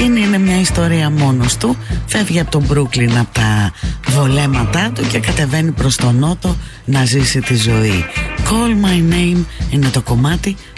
Skin είναι μια ιστορία μόνος του. Φεύγει από τον Brooklyn, από τα βολέματά του και κατεβαίνει προς τον νότο να ζήσει τη ζωή. Call My Name είναι το κομμάτι